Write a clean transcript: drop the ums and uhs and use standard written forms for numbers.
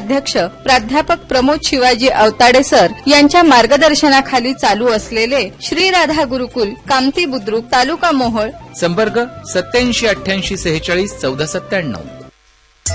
अध्यक्ष प्राध्यापक प्रमोद शिवाजी अवताडे सर यांच्या मार्गदर्शनाखाली चालू असलेले श्री राधा गुरुकुल कामती बुद्रुक तालुका मोहोळ संपर्क 8788461497.